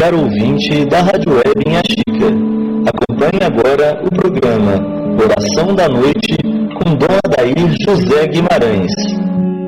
caro ouvinte da Rádio Web Minha Xícara. Acompanhe agora o programa Oração da Noite com Dom Adair José Guimarães.